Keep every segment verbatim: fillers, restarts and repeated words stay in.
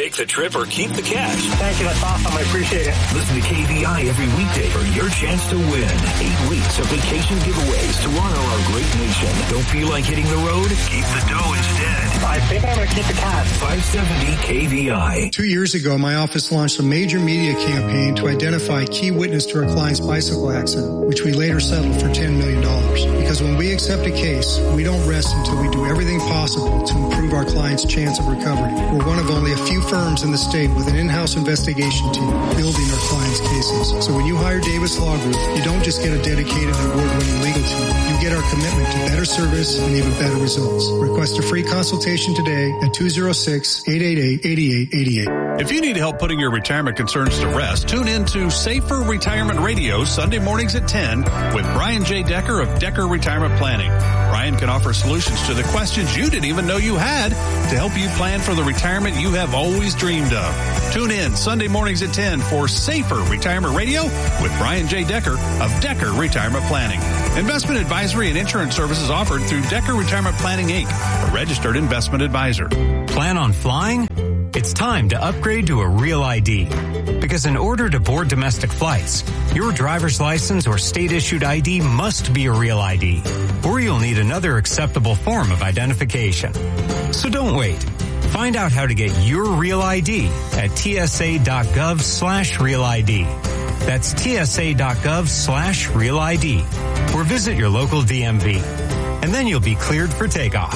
Make the trip or keep the cash. Thank you. That's awesome. I appreciate it. Listen to K V I every weekday for your chance to win. Eight weeks of vacation giveaways to honor our great nation. Don't feel like hitting the road? Keep the dough instead. I think I'm going to keep the cash. five seventy K V I. Two years ago, my office launched a major media campaign to identify key witness to our client's bicycle accident, which we later settled for ten million dollars. Because when we accept a case, we don't rest until we do everything possible to improve our client's chance of recovery. We're one of only a few firms in the state with an in-house investigation team building our clients' cases. So when you hire Davis Law Group, you don't just get a dedicated and award-winning legal team. You get our commitment to better service and even better results. Request a free consultation today at two oh six, eight eight eight, eight eight eight eight. If you need help putting your retirement concerns to rest, tune in to Safer Retirement Radio Sunday mornings at ten with Brian J. Decker of Decker Retirement Planning. Brian can offer solutions to the questions you didn't even know you had to help you plan for the retirement you have always dreamed of. Tune in Sunday mornings at ten for Safer Retirement Radio with Brian J. Decker of Decker Retirement Planning. Investment advisory and insurance services offered through Decker Retirement Planning, Incorporated, a registered investment advisor. Plan on flying? It's time to upgrade to a Real I D. Because in order to board domestic flights, your driver's license or state-issued I D must be a Real I D, or you'll need another acceptable form of identification. So don't wait. Find out how to get your Real I D at tsa.gov slash Real ID. That's tsa.gov slash Real ID. Or visit your local D M V. And then you'll be cleared for takeoff.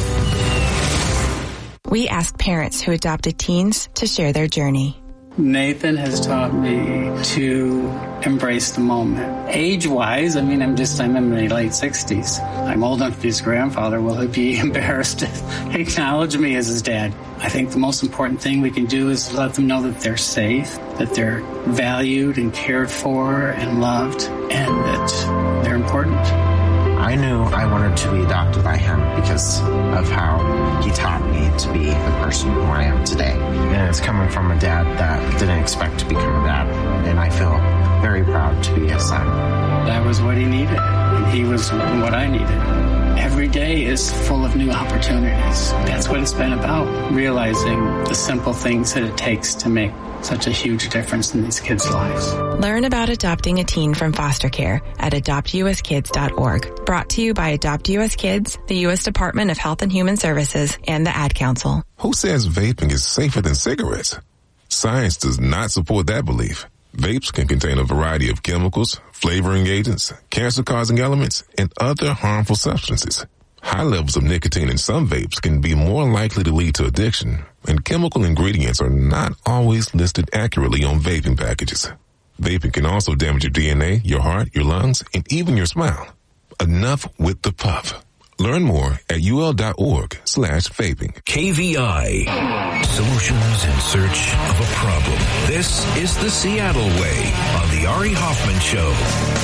We ask parents who adopted teens to share their journey. Nathan has taught me to embrace the moment. Age-wise, I mean, I'm just, I'm in my late sixties. I'm old enough to be his grandfather. Will he be embarrassed to acknowledge me as his dad? I think the most important thing we can do is let them know that they're safe, that they're valued and cared for and loved, and that they're important. I knew I wanted to be adopted by him because of how he taught me to be the person who I am today. And it's coming from a dad that didn't expect to become a dad. And I feel very proud to be his son. That was what he needed, and he was what I needed. Every day is full of new opportunities. That's what it's been about, realizing the simple things that it takes to make such a huge difference in these kids' lives. Learn about adopting a teen from foster care at adopt u s kids dot org. Brought to you by Adopt U S Kids, the U S Department of Health and Human Services, and the Ad Council. Who says vaping is safer than cigarettes? Science does not support that belief. Vapes can contain a variety of chemicals, flavoring agents, cancer-causing elements, and other harmful substances. High levels of nicotine in some vapes can be more likely to lead to addiction, and chemical ingredients are not always listed accurately on vaping packages. Vaping can also damage your D N A, your heart, your lungs, and even your smile. Enough with the puff. Learn more at ul.org slash vaping. K V I. Solutions in search of a problem. This is the Seattle Way on the Ari Hoffman Show.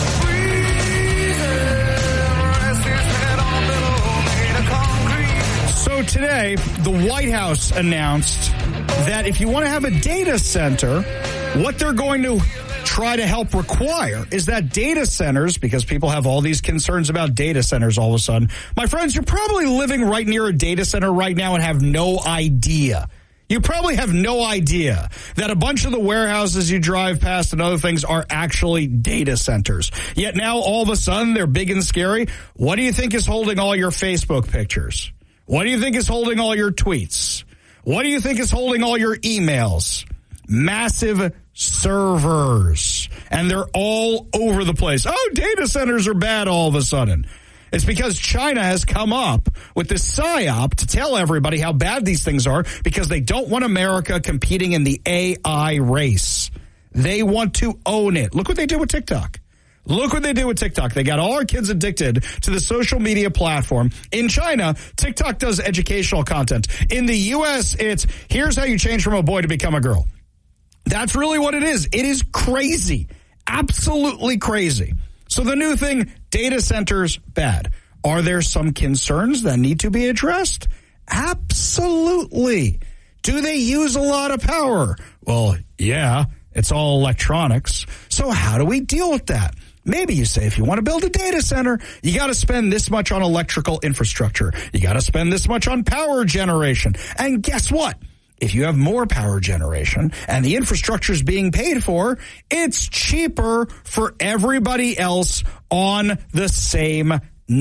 So today, the White House announced that if you want to have a data center, what they're going to try to help require is that data centers, because people have all these concerns about data centers all of a sudden. My friends, you're probably living right near a data center right now and have no idea. You probably have no idea that a bunch of the warehouses you drive past and other things are actually data centers. Yet now, all of a sudden, they're big and scary. What do you think is holding all your Facebook pictures? What do you think is holding all your tweets? What do you think is holding all your emails? Massive servers. And they're all over the place. Oh, data centers are bad all of a sudden. It's because China has come up with this psyop to tell everybody how bad these things are because they don't want America competing in the A I race. They want to own it. Look what they did with TikTok. Look what they did with TikTok. They got all our kids addicted to the social media platform. In China, TikTok does educational content. In the U S, it's here's how you change from a boy to become a girl. That's really what it is. It is crazy. Absolutely crazy. So the new thing, data centers, bad. Are there some concerns that need to be addressed? Absolutely. Do they use a lot of power? Well, yeah, it's all electronics. So how do we deal with that? Maybe you say if you want to build a data center, you got to spend this much on electrical infrastructure. You got to spend this much on power generation. And guess what? if you have more power generation and the infrastructure is being paid for, it's cheaper for everybody else on the same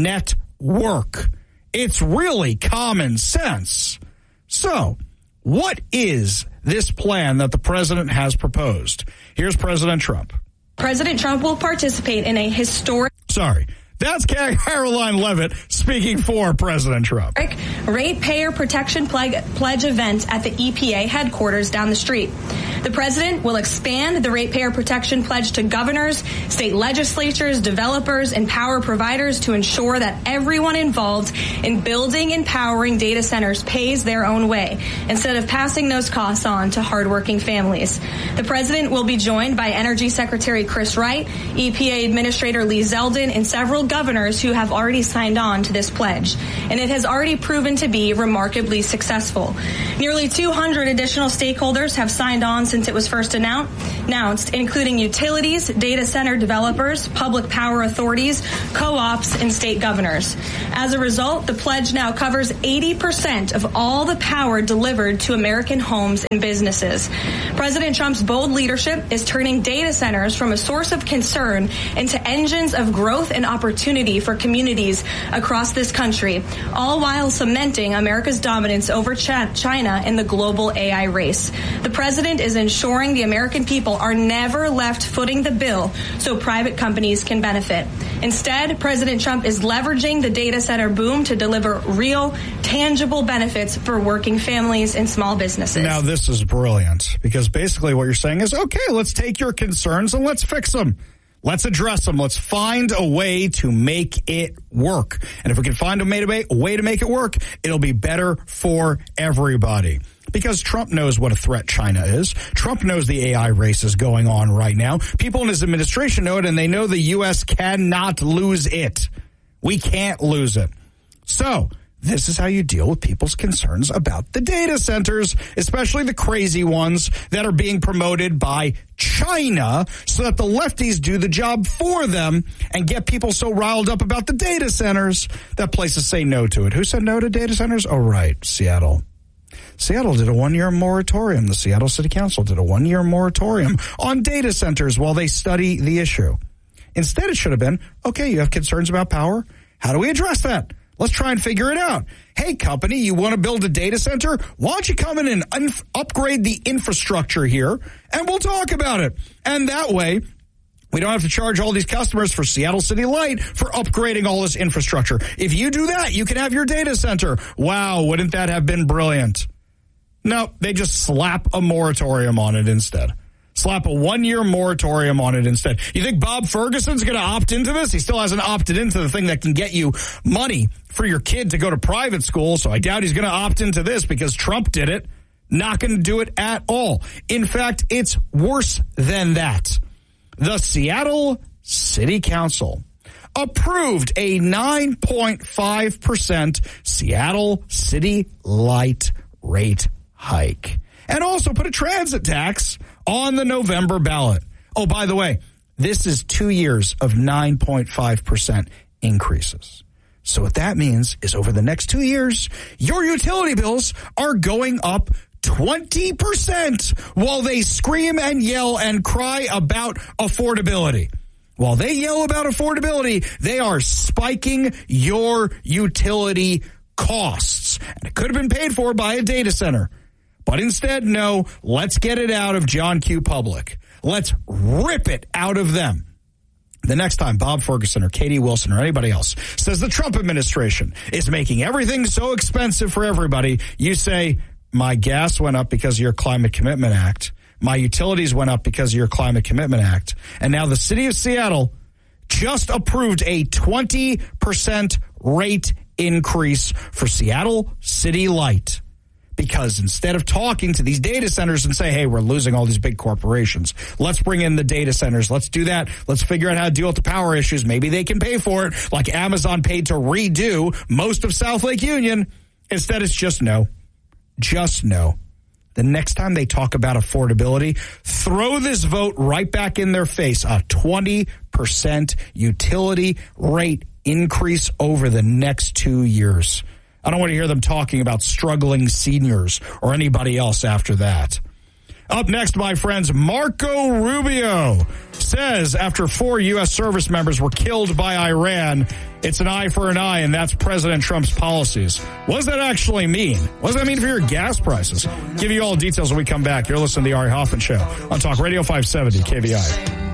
network. It's really common sense. So, what is this plan that the president has proposed? Here's President Trump. President Trump will participate in a historic... Sorry. That's Caroline Leavitt speaking for President Trump. Ratepayer Protection Pledge event at the E P A headquarters down the street. The president will expand the Ratepayer Protection Pledge to governors, state legislatures, developers, and power providers to ensure that everyone involved in building and powering data centers pays their own way, instead of passing those costs on to hardworking families. The president will be joined by Energy Secretary Chris Wright, E P A Administrator Lee Zeldin, and several governors who have already signed on to this pledge, and it has already proven to be remarkably successful. Nearly two hundred additional stakeholders have signed on since it was first announced, including utilities, data center developers, public power authorities, co-ops, and state governors. As a result, the pledge now covers eighty percent of all the power delivered to American homes and businesses. President Trump's bold leadership is turning data centers from a source of concern into engines of growth and opportunity for communities across this country, all while cementing America's dominance over China in the global A I race. The president is ensuring the American people are never left footing the bill so private companies can benefit. Instead, President Trump is leveraging the data center boom to deliver real, tangible benefits for working families and small businesses. Now, this is brilliant, because basically what you're saying is, okay, let's take your concerns and let's fix them. Let's address them. Let's find a way to make it work. And if we can find a way to make it work, it'll be better for everybody. Because Trump knows what a threat China is. Trump knows the A I race is going on right now. People in his administration know it, and they know the U S cannot lose it. We can't lose it. So, this is how you deal with people's concerns about the data centers, especially the crazy ones that are being promoted by China, so that the lefties do the job for them and get people so riled up about the data centers that places say no to it. Who said no to data centers? Oh, right, Seattle. Seattle did a one-year moratorium. The Seattle City Council did a one-year moratorium on data centers while they study the issue. Instead, it should have been, okay, you have concerns about power? How do we address that? Let's try and figure it out. Hey, company, you want to build a data center? Why don't you come in and un- upgrade the infrastructure here, and we'll talk about it. And that way, we don't have to charge all these customers for Seattle City Light for upgrading all this infrastructure. If you do that, you can have your data center. Wow, wouldn't that have been brilliant? No, they just slap a moratorium on it instead. Slap a one-year moratorium on it instead. You think Bob Ferguson's going to opt into this? He still hasn't opted into the thing that can get you money for your kid to go to private school, so I doubt he's going to opt into this because Trump did it. Not going to do it at all. In fact, it's worse than that. The Seattle City Council approved a nine point five percent Seattle City Light rate hike and also put a transit tax on the November ballot. Oh, by the way, this is two years of nine point five percent increases. So what that means is over the next two years, your utility bills are going up twenty percent while they scream and yell and cry about affordability. While they yell about affordability, they are spiking your utility costs. And it could have been paid for by a data center. But instead, no, let's get it out of John Q. Public. Let's rip it out of them. The next time Bob Ferguson or Katie Wilson or anybody else says the Trump administration is making everything so expensive for everybody, you say, my gas went up because of your Climate Commitment Act. My utilities went up because of your Climate Commitment Act. And now the city of Seattle just approved a twenty percent rate increase for Seattle City Light. Because instead of talking to these data centers and say, hey, we're losing all these big corporations, let's bring in the data centers. Let's do that. Let's figure out how to deal with the power issues. Maybe they can pay for it, like Amazon paid to redo most of South Lake Union. Instead, it's just no. Just no. The next time they talk about affordability, throw this vote right back in their face. A twenty percent utility rate increase over the next two years. I don't want to hear them talking about struggling seniors or anybody else after that. Up next, my friends, Marco Rubio says after four U S service members were killed by Iran, it's an eye for an eye, and that's President Trump's policies. What does that actually mean? What does that mean for your gas prices? Give you all the details when we come back. You're listening to the Ari Hoffman Show on Talk Radio five seventy K V I.